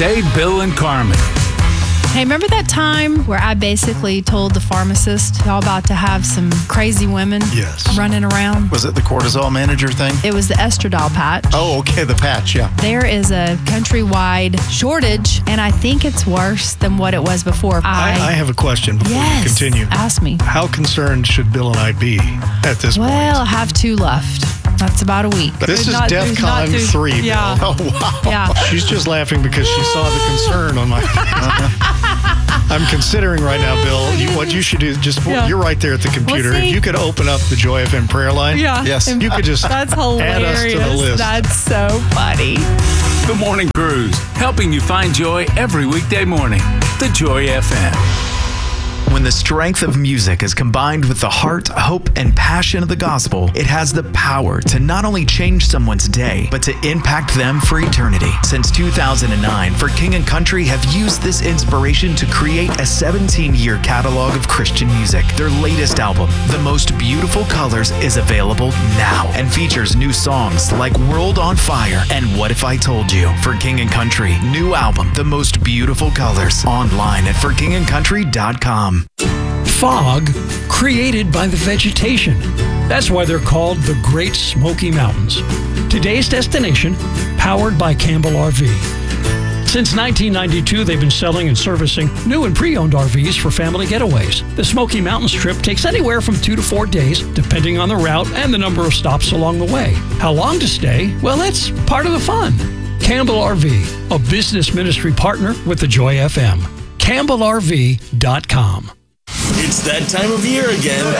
Dave, Bill, and Carmen. Hey, remember that time where I basically told the pharmacist y'all about to have some crazy women running around? Was it the cortisol manager thing? It was the estradiol patch. Oh, okay, the patch, yeah. There is a countrywide shortage, and I think it's worse than what it was before. I have a question before you continue. Ask me. How concerned should Bill and I be at this point? Well, I have 2 left. That's about a week. This is DEFCON 3, Bill. Yeah. Oh, wow. Yeah. She's just laughing because she saw the concern on my I'm considering right now, Bill, what you should do, you're right there at the computer. If you could open up the Joy FM prayer line, yes. You could just That's add hilarious. us to the list. That's so funny. The Morning Cruise, helping you find joy every weekday morning. The Joy FM. When the strength of music is combined with the heart, hope, and passion of the gospel, it has the power to not only change someone's day, but to impact them for eternity. Since 2009, For King and Country have used this inspiration to create a 17-year catalog of Christian music. Their latest album, The Most Beautiful Colors, is available now and features new songs like World on Fire and What If I Told You. For King and Country, new album, The Most Beautiful Colors, online at forkingandcountry.com. Fog created by the vegetation. That's why they're called the Great Smoky Mountains. Today's destination, powered by Campbell RV. Since 1992, they've been selling and servicing new and pre-owned RVs for family getaways. The Smoky Mountains trip takes anywhere from 2 to 4 days, depending on the route and the number of stops along the way. How long to stay? Well, that's part of the fun. Campbell RV, a business ministry partner with the Joy FM. CampbellRV.com. It's that time of year again.